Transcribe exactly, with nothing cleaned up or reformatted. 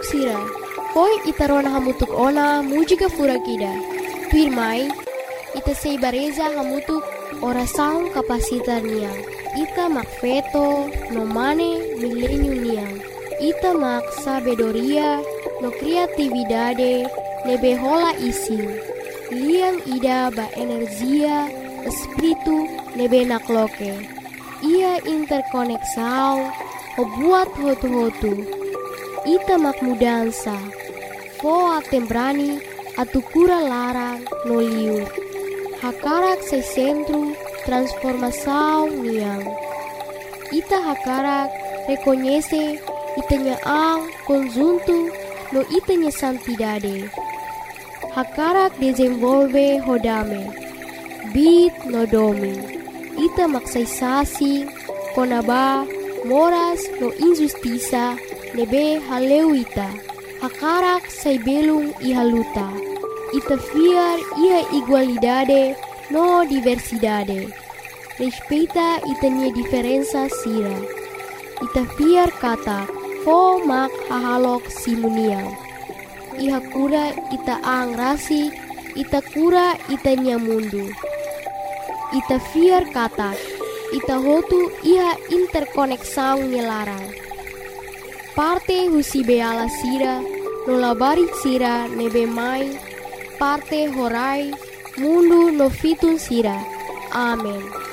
sira. Poi ita rona hamutuk ona mujika fura kida. Pirmai, ita sei bareza hamutuk ora saung kapasitar niang. Ita mak feto no mane milenium niang. Ita mak sabedoria no kreatividade nebe hola ising. Liang ida ba energia espiritu nebe nakloke. Ia interkoneksau o buat hotu-hotu. Ita mak mudansa. Foa tembrani atukura larang no liur. Hakarak se centro transformação niang. Ita hakarak reconhece itanya ang conjunto no itanya santidade. Hakarak desenvolve hodame. Bit no domi. Ita maksaisasi konaba moras no injustiça nebe haleuita. Hakarak say belung ihaluta. Ita fiar ia igualdade no diversidade. Respeita itanya diferença sira. Ita fiar kata fo mak hahalok simuniang. Iha kura ita ang rasi, ita kura itanya mundu. Ita fiar kata ita hotu iha interkoneksang nyelarang. Parte husi beala sira, no labarit sira nebe mai, parte horai, mundu no fitun sira. Amen.